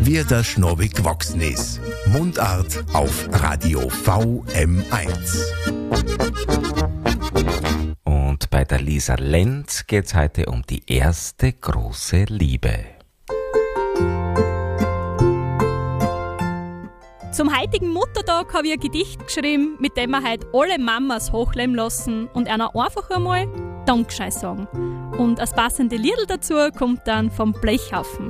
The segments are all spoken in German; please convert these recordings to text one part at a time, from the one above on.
wie der Schnabel gewachsen ist. Mundart auf Radio VM1. Und bei der Lisa Lenz geht's heute um die erste große Liebe. Zum heutigen Muttertag habe ich ein Gedicht geschrieben, mit dem wir heute alle Mamas hochleben lassen und einer einfach einmal Dankeschön sagen. Und das passende Liedl dazu kommt dann vom Blechhaufen.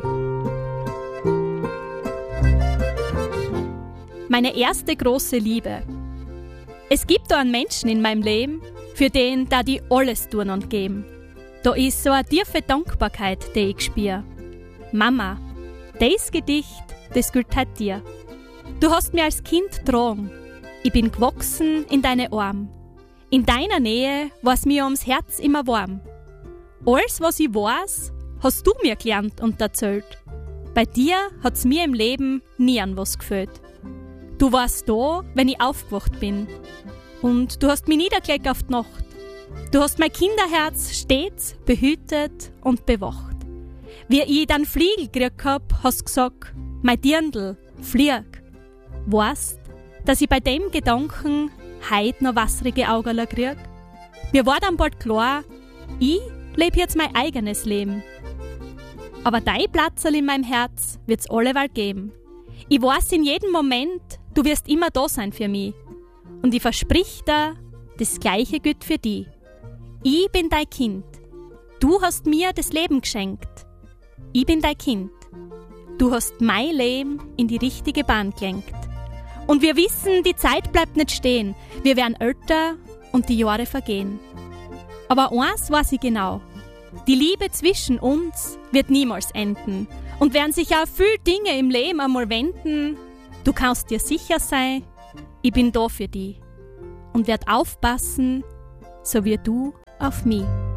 Meine erste große Liebe. Es gibt da einen Menschen in meinem Leben, für den da die alles tun und geben. Da ist so eine tiefe Dankbarkeit, die ich spür. Mama, das Gedicht, das gilt heute dir. Du hast mir als Kind getragen. Ich bin gewachsen in deine Arme. In deiner Nähe war's mir ums Herz immer warm. Alles, was ich weiß, hast du mir gelernt und erzählt. Bei dir hat's mir im Leben nie an was gefehlt. Du warst da, wenn ich aufgewacht bin. Und du hast mich niedergelegt auf die Nacht. Du hast mein Kinderherz stets behütet und bewacht. Wie ich dann Fliegel gekriegt hab, hast gesagt, mein Dirndl, flieg. Weißt, dass ich bei dem Gedanken heut noch wasserige Augen krieg? Mir war dann bald klar, ich lebe jetzt mein eigenes Leben. Aber dein Platzerl in meinem Herz wird's alleweil geben. Ich weiß in jedem Moment, du wirst immer da sein für mich. Und ich versprich dir, das Gleiche gilt für dich. Ich bin dein Kind. Du hast mir das Leben geschenkt. Ich bin dein Kind. Du hast mein Leben in die richtige Bahn gelenkt. Und wir wissen, die Zeit bleibt nicht stehen. Wir werden älter und die Jahre vergehen. Aber eins weiß ich genau. Die Liebe zwischen uns wird niemals enden. Und werden sich auch viele Dinge im Leben einmal wenden. Du kannst dir sicher sein, ich bin da für dich. Und werd aufpassen, so wie du auf mich.